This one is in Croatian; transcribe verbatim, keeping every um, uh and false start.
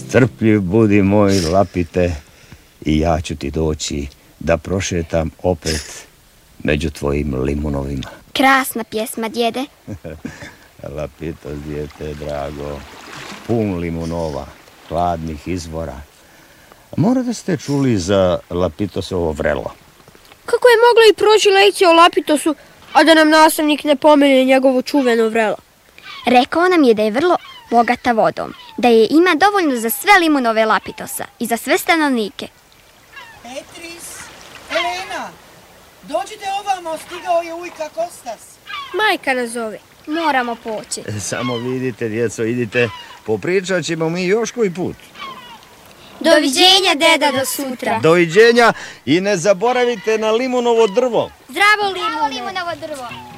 Strpljiv budi moj Lapite i ja ću ti doći da prošetam opet među tvojim limunovima. Krasna pjesma, djede. Lapitos, dijete drago, pun limunova, hladnih izvora. Mora da ste čuli za Lapitosovo vrelo. Kako je mogla i proći lekcija o Lapitosu, a da nam nastavnik ne pomene njegovo čuveno vrelo? Rekao nam je da je vrlo bogata vodom, da je ima dovoljno za sve limunove Lapitosa i za sve stanovnike. Petris, Elena, dođite ovamo, stigao je ujka Kostas. Majka nas zove. Moramo poći. Samo vidite, djeco, idite, popričat ćemo mi još koji put. Doviđenja, deda, do sutra. Doviđenja i ne zaboravite na limunovo drvo. Zdravo, limune. Limunovo drvo.